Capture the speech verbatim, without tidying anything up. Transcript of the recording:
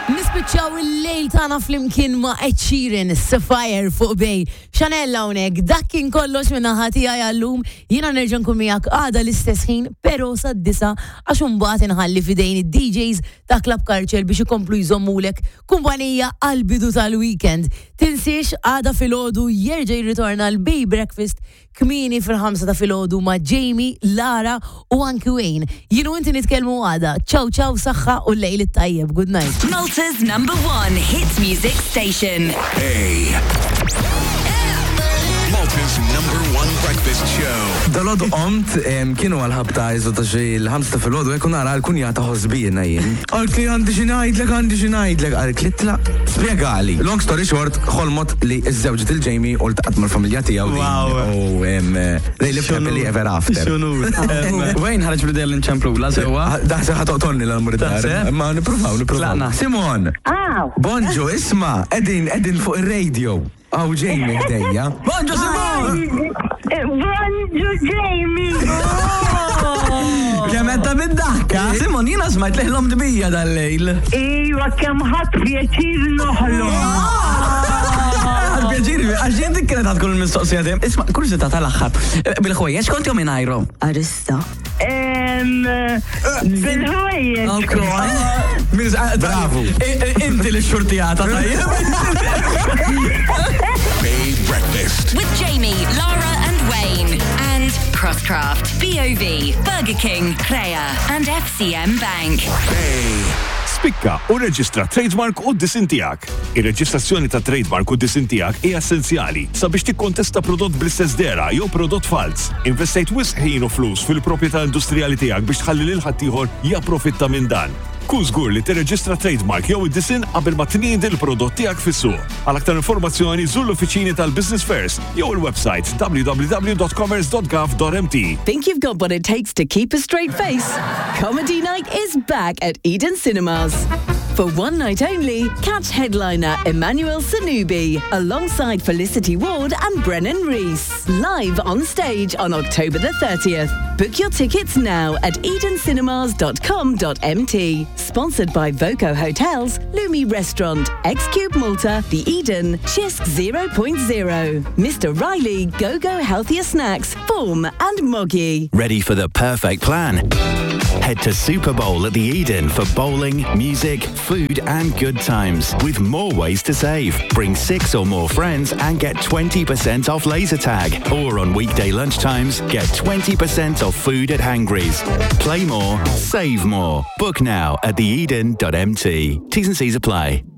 Nispiċċaw il-lejl tagħna flimkien ma' Ed Sheeran, Sapphire fuq bej. Chanel hawnhekk, dak kien kollox minn naħa tiegħi għallum. Jiena nerġa' nkun miegħek għada l-istess ħin, però sad-disa għax imbagħad inħalli fidejn id-D Js ta' Club Culture biex ikomplu jżommulek kumpanija għall-bidu tal-weekend. Tinsiex għada filgħodu jerġa' jirritorna l-Bay Breakfast kmini fil-ħamsa ta' filgħodu ma' Jamie, Lara u anki Wayne. Jienu inti nitkellmu għada. Ciao ciao saħħa u l-lejl it-tajjeb. Good night. Malta's number one hits music station. Hey. Malta's number one breakfast show. Dal-għodu qomt kienu għal-ħabta ta' xi l-ħamsta fil-għodu għekun għara għal-kunjata ħosbijina jien. Għalt li għandi xinajdlek, għandi xinajdlek, għalt li tla. Spiegali. Long story short, xolmot li iż-żewġet il-Jamie u l-taqat mal-familja tijaw. Wow. U they lived happily ever after. Xunu. Wayne ħarġ bidel n-ċemplu la sewa. Daħse ħatoqtonni l-muritar. Ma niprofaw, niprofaw. Simon. Bonġo, isma, edin, edin fuq il-radio. Aw, Jamie, ħdejja. Bonġo, Simon! Bonġo, Jamie! Kemetta bid-dakka. Simon, jina smajt leħlom dbija dal-lejl. Iwa, kem ħat pjaċir noħlu. Pjaċir, għaxġin dik kienet għadkun il-mistoqsija tim. Isma, kurzita tal-axħar. Bil-ħwejja, xkont jom minajru? Arista. Bil-ħwejja. Bravo. Inti l-xurtijata Bay Breakfast. With Jamie, Lara and Wayne. And Crosscraft, B O V, Burger King, Crea and F C M Bank. Bay. Spikka u reġistra trademark u d-disin tiegħek. Ir-reġistrazzjoni ta' trademark u d-disin tiegħek hija essenzjali sabiex tikkontesta prodott bl-istess dera jew prodott fals. Investejt wisq ħin u flus fil-proprjetà industrijali tiegħek biex tħalli lil ħaddieħor japprofitta minn dan. Kun żgur li tirreġistra trademark jew id-disin qabel ma tniedi l-prodott tiegħek fis-suq. Għal aktar informazzjoni żur l-uffiċini tal-Business Fairs jew il-website w w w dot commerce dot gov dot m t. Think you've got what it takes to keep a straight face? Comedy Night is back at Eden Cinemas. For one night only, catch headliner Emmanuel Sanubi alongside Felicity Ward and Brennan Reese live on stage on October the thirtieth. Book your tickets now at eden cinemas dot com dot m t. Sponsored by Voco Hotels, Lumi Restaurant, X-Cube Malta, The Eden, Chisk zero point zero, Mister Riley, Go-Go Healthier Snacks, Form and Moggy. Ready for the perfect plan? Head to Super Bowl at the Eden for bowling, music, food and good times with more ways to save. Bring six or more friends and get twenty percent off laser tag. Or on weekday lunchtimes, get twenty percent off food at Hangry's. Play more, save more. Book now at the eden dot m t. T's and C's apply.